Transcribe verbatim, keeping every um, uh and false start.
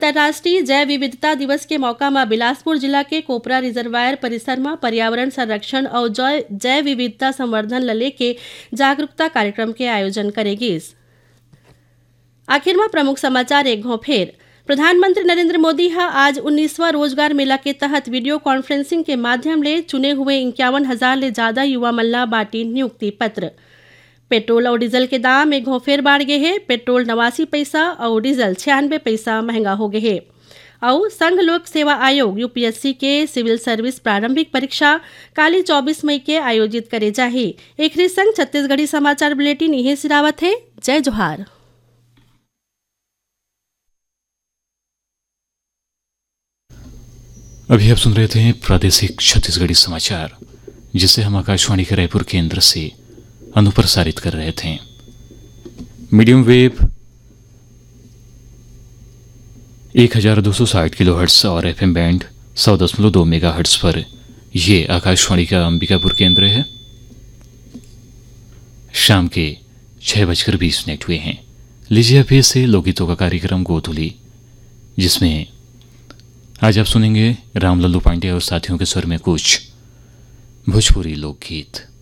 अंतर्राष्ट्रीय जैव विविधता दिवस के मौका में बिलासपुर जिला के कोपरा रिजर्वायर परिसर में पर्यावरण संरक्षण और जैव विविधता संवर्धन ल लेके जागरूकता कार्यक्रम के आयोजन करेगी। आखिर में प्रमुख समाचार एक घों फेर। प्रधानमंत्री नरेंद्र मोदी हा आज उन्नीसवां रोजगार मेला के तहत वीडियो कॉन्फ्रेंसिंग के माध्यम ले चुने हुए इक्यावन हजार ले ज्यादा युवा मल्ला बाटी नियुक्ति पत्र। पेट्रोल और डीजल के दाम एक घों फेर बढ़ गए है। पेट्रोल नवासी पैसा और डीजल छियानवे पैसा महंगा हो गए है। और संघ लोक सेवा आयोग यूपीएससी के सिविल सर्विस प्रारंभिक परीक्षा काली चौबीस मई के आयोजित करे जाही। एक संग छत्तीसगढ़ी समाचार बुलेटिन यही सिरावत है। जय जोहार। अभी आप सुन रहे थे प्रादेशिक छत्तीसगढ़ी समाचार, जिसे हम आकाशवाणी के रायपुर केंद्र से अनुप्रसारित कर रहे थे। मीडियम वेव एक हजार दो सौ साठ किलो हर्ट्स और एफएम बैंड सौ दशमलव दो मेगा हर्ट्स पर ये आकाशवाणी का अंबिकापुर केंद्र है। शाम के छह बजकर बीस मिनट हुए हैं। लीजिए अभी से लोकगीतों का कार्यक्रम गोधुली, जिसमें आज आप सुनेंगे रामलल्लू पांडे और साथियों के स्वर में कुछ भोजपुरी लोकगीत।